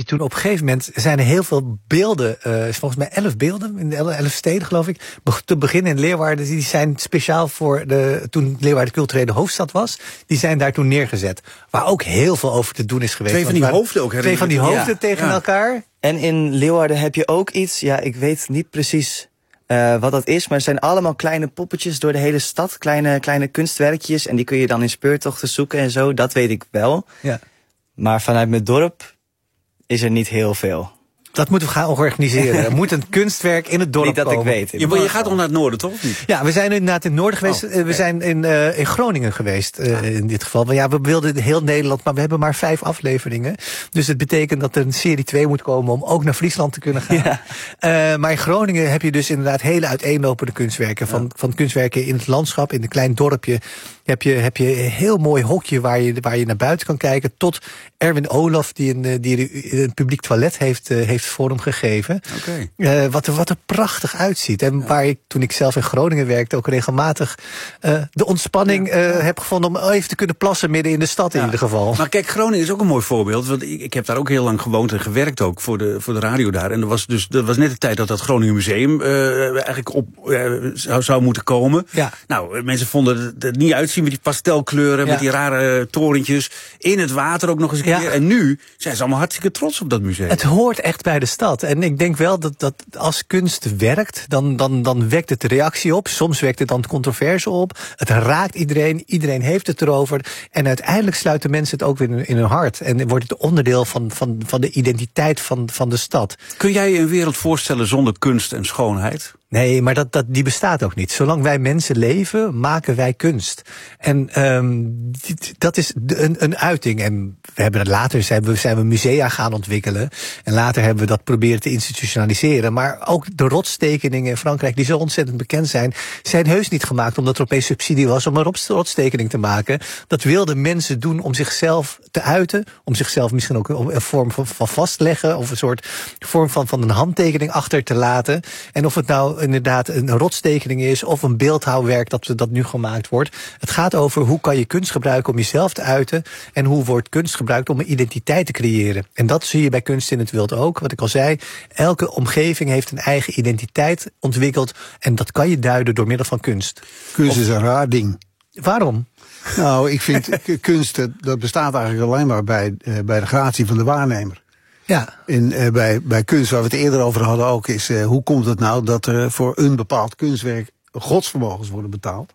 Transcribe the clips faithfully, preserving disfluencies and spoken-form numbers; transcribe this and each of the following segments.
toen op een gegeven moment zijn er heel veel beelden, uh, volgens mij elf beelden in de elf steden, geloof ik, te beginnen in Leeuwarden. Die zijn speciaal voor de, toen Leeuwarden culturele hoofdstad was, die zijn daar toen neergezet. Waar ook heel veel over te doen is geweest. Twee van die hoofden ook. Twee van die hoofden ja, tegen ja. elkaar. En in Leeuwarden heb je ook iets, ja, ik weet niet precies uh, wat dat is, maar het zijn allemaal kleine poppetjes door de hele stad, kleine, kleine kunstwerkjes, en die kun je dan in speurtochten zoeken en zo, dat weet ik wel. Ja. Maar vanuit mijn dorp is er niet heel veel. Dat moeten we gaan organiseren. Er moet een kunstwerk in het dorp Niet dat komen. ik weet. Je, maar je gaat toch naar het noorden, toch? Of niet? Ja, we zijn inderdaad in het noorden geweest. Oh, we okay. zijn in, uh, in Groningen geweest, uh, ah. in dit geval. Maar ja, we wilden heel Nederland, maar we hebben maar vijf afleveringen. Dus het betekent dat er een serie twee moet komen om ook naar Friesland te kunnen gaan. Ja. Uh, maar in Groningen heb je dus inderdaad hele uiteenlopende kunstwerken. Van, ja. van kunstwerken in het landschap, in een klein dorpje. Heb je, heb je een heel mooi hokje waar je, waar je naar buiten kan kijken. Tot Erwin Olaf, die een, die een publiek toilet heeft, uh, heeft vormgegeven. Okay. Uh, wat, er, wat er prachtig uitziet. En ja. waar ik, toen ik zelf in Groningen werkte, ook regelmatig uh, de ontspanning uh, ja. heb gevonden om even te kunnen plassen midden in de stad ja. in ieder geval. Maar kijk, Groningen is ook een mooi voorbeeld. Want ik, ik heb daar ook heel lang gewoond en gewerkt ook voor de, voor de radio daar. En er was dus, dat was net de tijd dat dat Groningen Museum uh, eigenlijk op uh, zou, zou moeten komen. Ja. Nou, mensen vonden het er niet uitzien met die pastelkleuren, ja. met die rare uh, torentjes. In het water ook nog eens een ja. keer. En nu zijn ze allemaal hartstikke trots op dat museum. Het hoort echt bij de stad. En ik denk wel dat, dat als kunst werkt, dan, dan, dan wekt het de reactie op. Soms wekt het dan controverse op. Het raakt iedereen. Iedereen heeft het erover. En uiteindelijk sluiten mensen het ook weer in, in hun hart. En wordt het onderdeel van, van, van de identiteit van, van de stad. Kun jij je een wereld voorstellen zonder kunst en schoonheid? Nee, maar dat, dat, die bestaat ook niet. Zolang wij mensen leven, maken wij kunst. En um, dat is een, een uiting. En we hebben later zijn we, zijn we musea gaan ontwikkelen. En later hebben we dat proberen te institutionaliseren. Maar ook de rotstekeningen in Frankrijk, die zo ontzettend bekend zijn, zijn heus niet gemaakt omdat er opeens subsidie was om een rotstekening te maken. Dat wilden mensen doen om zichzelf te uiten. Om zichzelf misschien ook een vorm van, van vastleggen. Of een soort vorm van, van een handtekening achter te laten. En of het nou inderdaad een rotstekening is of een beeldhouwwerk dat, dat nu gemaakt wordt. Het gaat over hoe kan je kunst gebruiken om jezelf te uiten en hoe wordt kunst gebruikt om een identiteit te creëren. En dat zie je bij Kunst in het Wild ook. Wat ik al zei, elke omgeving heeft een eigen identiteit ontwikkeld en dat kan je duiden door middel van kunst. Kunst of, is een raar ding. Waarom? Nou, ik vind kunst, dat bestaat eigenlijk alleen maar bij, uh, bij de gratie van de waarnemer. Ja. En uh, bij, bij kunst, waar we het eerder over hadden ook, is uh, hoe komt het nou dat er voor een bepaald kunstwerk godsvermogens worden betaald?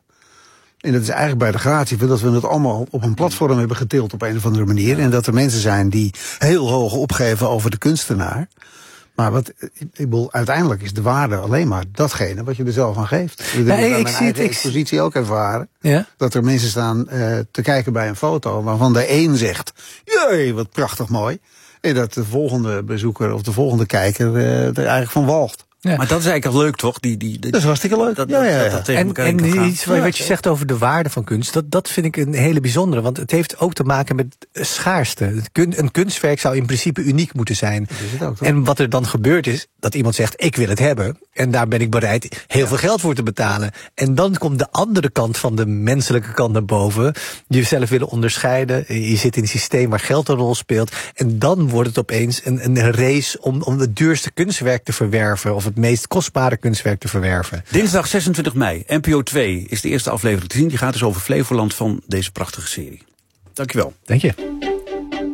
En dat is eigenlijk bij de gratie van dat we het allemaal op een platform hebben getild op een of andere manier. En dat er mensen zijn die heel hoog opgeven over de kunstenaar. Maar wat, ik bedoel, uiteindelijk is de waarde alleen maar datgene wat je er zelf aan geeft. Dat heb ik bij mijn eigen expositie ook ervaren. Ja? Dat er mensen staan uh, te kijken bij een foto waarvan de een zegt, jee, wat prachtig mooi. En dat de volgende bezoeker of de volgende kijker uh, er eigenlijk van walgt. Ja. Maar dat is eigenlijk al leuk, toch? Die, die, die, dat is hartstikke leuk. Dat, ja, ja, ja. Dat, dat tegen en en iets wat, wat je zegt over de waarde van kunst, dat, dat vind ik een hele bijzondere. Want het heeft ook te maken met schaarste. Een kunstwerk zou in principe uniek moeten zijn. Ook, en wat er dan gebeurt is dat iemand zegt, ik wil het hebben. En daar ben ik bereid heel ja. veel geld voor te betalen. En dan komt de andere kant van de menselijke kant naar boven. Jezelf willen onderscheiden. Je zit in een systeem waar geld een rol speelt. En dan wordt het opeens een, een race om, om het duurste kunstwerk te verwerven. Of het meest kostbare kunstwerk te verwerven. Dinsdag zesentwintig mei, N P O twee, is de eerste aflevering te zien. Die gaat dus over Flevoland van deze prachtige serie. Dankjewel. Dank je.